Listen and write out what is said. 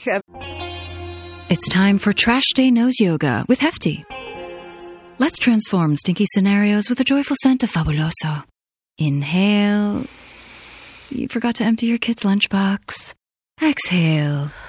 It's time for Trash Day Nose Yoga with Hefty. Let's transform stinky scenarios with a joyful scent of Fabuloso. Inhale. You forgot to empty your kid's lunchbox. Exhale.